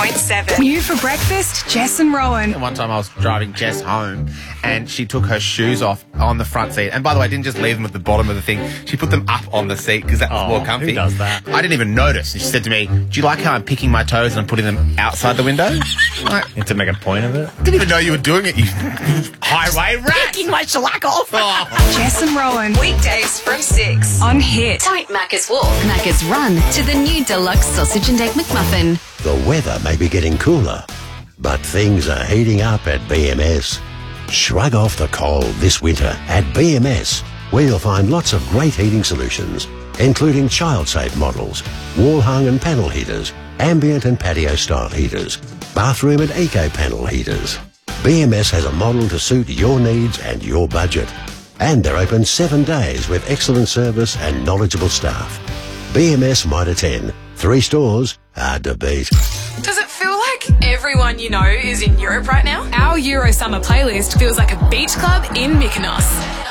101.7. New for breakfast, Jess and Rowan. One time I was driving Jess home and she took her shoes off on the front seat. And by the way, I didn't just leave them at the bottom of the thing. She put them up on the seat because that was more comfy. Who does that? I didn't even notice. And she said to me, do you like how I'm picking my toes and I'm putting them outside the window? And to make a point of it? Didn't even know you were doing it, you highway rat. Picking my shellac off. Oh. Jess and Rowan. Weekdays from 6 on Hit. Don't Macca's walk, Macca's run to the new deluxe sausage and egg McMuffin. The weather may be getting cooler, but things are heating up at BMS. Shrug off the cold this winter at BMS, where you'll find lots of great heating solutions, including child-safe models, wall-hung and panel heaters, ambient and patio-style heaters, bathroom and eco-panel heaters. BMS has a model to suit your needs and your budget. And they're open 7 days with excellent service and knowledgeable staff. BMS Mitre 10. 3 stores, hard to beat. Does it feel like everyone you know is in Europe right now? Our Euro Summer playlist feels like a beach club in Mykonos.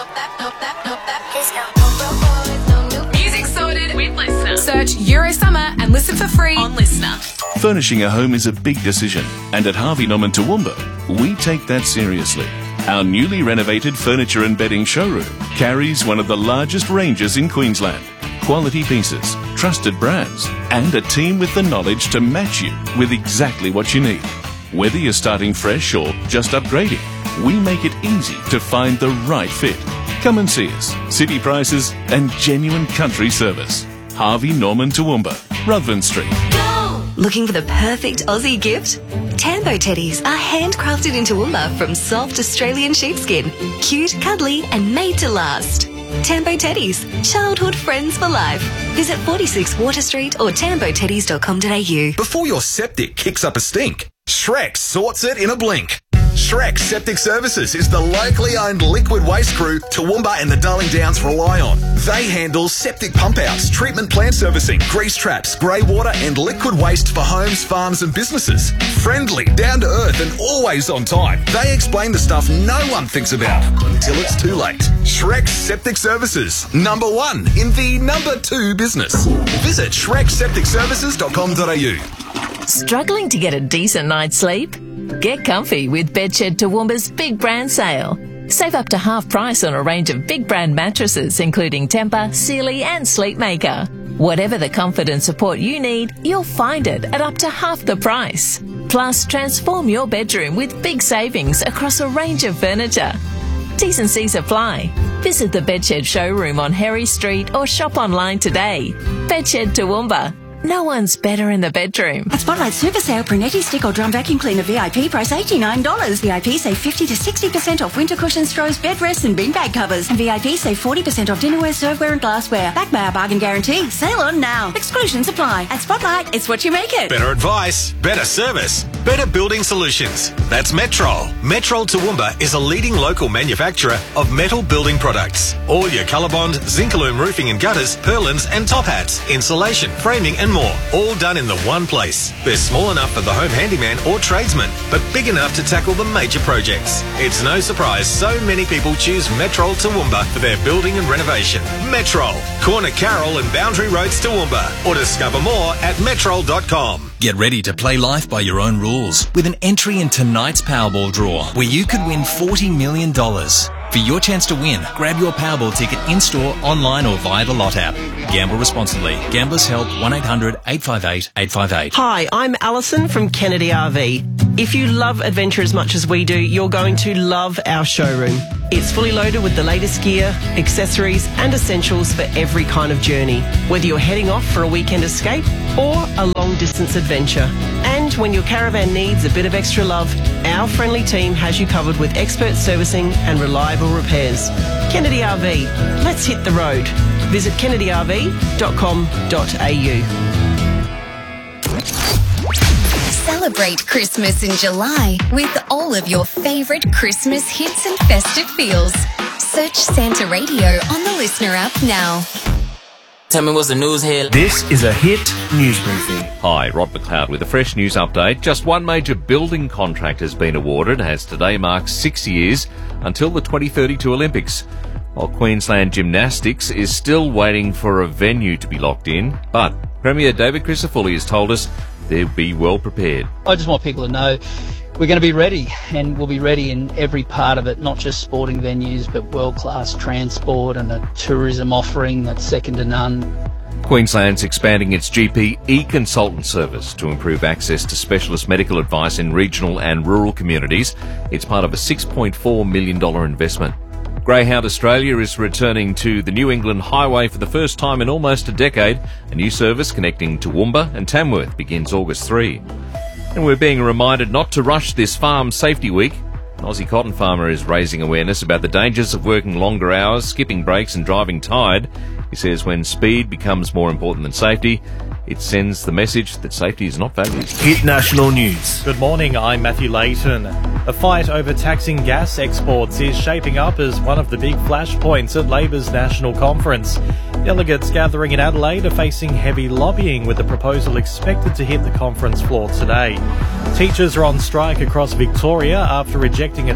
Music sorted with Listener. Search Euro Summer and listen for free on Listener. Furnishing a home is a big decision, and at Harvey Norman Toowoomba, we take that seriously. Our newly renovated furniture and bedding showroom carries one of the largest ranges in Queensland. Quality pieces, trusted brands, and a team with the knowledge to match you with exactly what you need. Whether you're starting fresh or just upgrading, we make it easy to find the right fit. Come and see us. City prices and genuine country service. Harvey Norman Toowoomba, Ruthven Street. Looking for the perfect Aussie gift? Tambo teddies are handcrafted in Toowoomba from soft Australian sheepskin. Cute, cuddly and made to last. Tambo teddies, childhood friends for life. Visit 46 Water Street or tamboteddies.com.au. Before your septic kicks up a stink, Shrek sorts it in a blink. Shrek Septic Services is the locally owned liquid waste crew Toowoomba and the Darling Downs rely on. They handle septic pump outs, treatment plant servicing, grease traps, grey water and liquid waste for homes, farms and businesses. Friendly, down to earth and always on time. They explain the stuff no one thinks about until it's too late. Shrek Septic Services, number 1 in the number 2 business. Visit shreksepticservices.com.au. Struggling to get a decent night's sleep? Get comfy with Bedshed Toowoomba's big brand sale. Save up to half price on a range of big brand mattresses including Tempur, Sealy and Sleepmaker. Whatever the comfort and support you need, you'll find it at up to half the price. Plus, transform your bedroom with big savings across a range of furniture. T's and C's apply. Visit the Bedshed showroom on Harry Street or shop online today. Bedshed Toowoomba. No one's better in the bedroom. At Spotlight Super Sale, Brunetti stick or drum vacuum cleaner VIP price $89. VIP save 50 to 60% off winter cushions, throws, bed rests and beanbag covers. And VIP save 40% off dinnerware, serveware and glassware. Backed by our bargain guarantee. Sale on now. Exclusions apply. At Spotlight, it's what you make it. Better advice, better service, better building solutions. That's Metrol. Metrol Toowoomba is a leading local manufacturer of metal building products. All your Colorbond, Zincalume roofing and gutters, purlins and top hats, insulation, framing and more, all done in the one place. They're small enough for the home handyman or tradesman, but big enough to tackle the major projects. It's no surprise so many people choose Metrol Toowoomba for their building and renovation. Metrol, Corner Carroll and Boundary Roads Toowoomba, or discover more at metrol.com. Get ready to play life by your own rules with an entry in tonight's Powerball draw, where you could win $40 million. For your chance to win, grab your Powerball ticket in-store, online or via the Lot app. Gamble responsibly. Gamblers Help 1-800-858-858. Hi, I'm Alison from Kennedy RV. If you love adventure as much as we do, you're going to love our showroom. It's fully loaded with the latest gear, accessories and essentials for every kind of journey, whether you're heading off for a weekend escape or a long-distance adventure. And when your caravan needs a bit of extra love, our friendly team has you covered with expert servicing and reliable repairs. Kennedy RV, let's hit the road. Visit kennedyrv.com.au. Celebrate Christmas in July with all of your favourite Christmas hits and festive feels. Search Santa Radio on the Listener app now. Tell me what's the news here. This is a Hit News Briefing. Hi, Rod McLeod with a fresh news update. Just one major building contract has been awarded, as today marks 6 years until the 2032 Olympics. While Queensland Gymnastics is still waiting for a venue to be locked in, but Premier David Crisafulli has told us they'll be well prepared. I just want people to know we're going to be ready, and we'll be ready in every part of it, not just sporting venues, but world-class transport and a tourism offering that's second to none. Queensland's expanding its GP e-consultant service to improve access to specialist medical advice in regional and rural communities. It's part of a $6.4 million investment. Greyhound Australia is returning to the New England Highway for the first time in almost a decade. A new service connecting Toowoomba and Tamworth begins August 3. And we're being reminded not to rush this Farm Safety Week. An Aussie cotton farmer is raising awareness about the dangers of working longer hours, skipping breaks and driving tired. He says when speed becomes more important than safety, it sends the message that safety is not valued. Hit national news. Good morning, I'm Matthew Layton. A fight over taxing gas exports is shaping up as one of the big flashpoints at Labor's National Conference. Delegates gathering in Adelaide are facing heavy lobbying, with the proposal expected to hit the conference floor today. Teachers are on strike across Victoria after rejecting a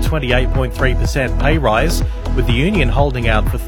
28.3% pay rise, with the union holding out for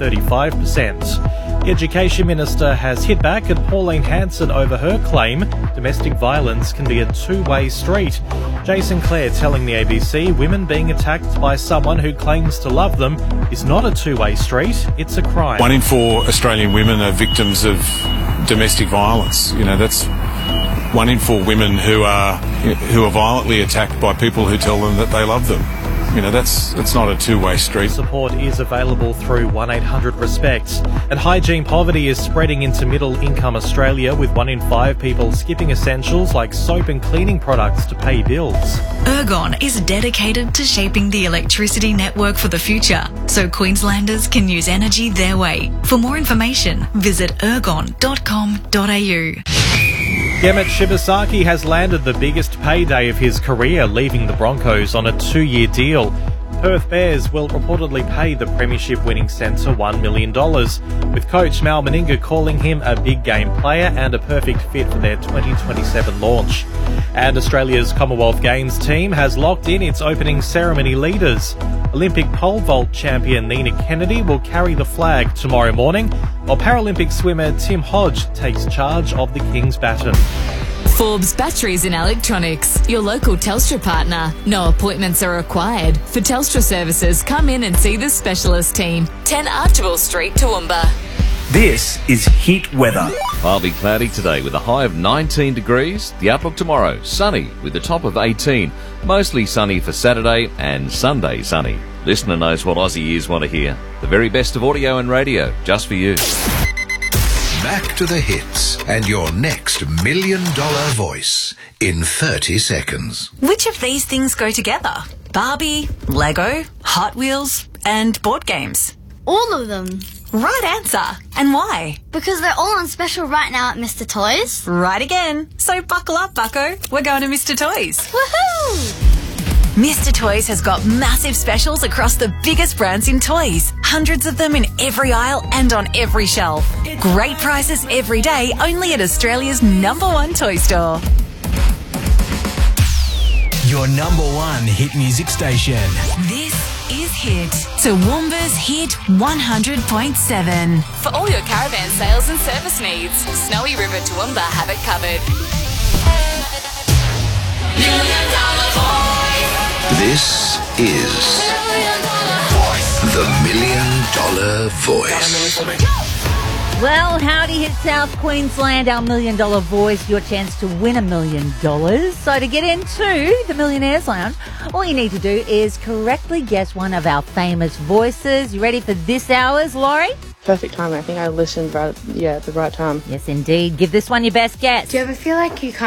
35%. The Education Minister has hit back at Pauline Hanson over her claim domestic violence can be a two-way street. Jason Clare telling the ABC women being attacked by someone who claims to love them is not a two-way street, it's a crime. 1 in 4 Australian women are victims of domestic violence. You know, that's 1 in 4 women who are violently attacked by people who tell them that they love them. You know, that's not a two-way street. Support is available through 1-800-RESPECT. And hygiene poverty is spreading into middle-income Australia, with 1 in 5 people skipping essentials like soap and cleaning products to pay bills. Ergon is dedicated to shaping the electricity network for the future, so Queenslanders can use energy their way. For more information, visit ergon.com.au. Gemmet Shibasaki has landed the biggest payday of his career, leaving the Broncos on a 2-year deal. Perth Bears will reportedly pay the premiership-winning centre $1 million, with coach Mal Meninga calling him a big-game player and a perfect fit for their 2027 launch. And Australia's Commonwealth Games team has locked in its opening ceremony leaders. Olympic pole vault champion Nina Kennedy will carry the flag tomorrow morning, while Paralympic swimmer Tim Hodge takes charge of the King's baton. Forbes Batteries and Electronics, your local Telstra partner. No appointments are required. For Telstra services, come in and see the specialist team. 10 Archibald Street, Toowoomba. This is Hit Weather. Partly cloudy today with a high of 19 degrees. The outlook tomorrow, sunny with a top of 18. Mostly sunny for Saturday and Sunday sunny. Listener knows what Aussie ears want to hear. The very best of audio and radio, just for you. Back to the hits and your next $1 million voice in 30 seconds. Which of these things go together? Barbie, Lego, Hot Wheels, and board games? All of them. Right answer. And why? Because they're all on special right now at Mr. Toys. Right again. So buckle up, bucko. We're going to Mr. Toys. Woohoo! Mr. Toys has got massive specials across the biggest brands in toys. Hundreds of them in every aisle and on every shelf. Great prices every day, only at Australia's #1 toy store. Your #1 hit music station. This is Hit. Toowoomba's Hit 100.7. For all your caravan sales and service needs, Snowy River Toowoomba have it covered. $1 million This is the $1 million voice. Well, howdy, hit South Queensland, our $1 million voice, your chance to win $1 million. So to get into the Millionaires Lounge, all you need to do is correctly guess one of our famous voices. You ready for this hour's, Laurie? Perfect time. I think I listened at the right time. Yes, indeed. Give this one your best guess. Do you ever feel like you can't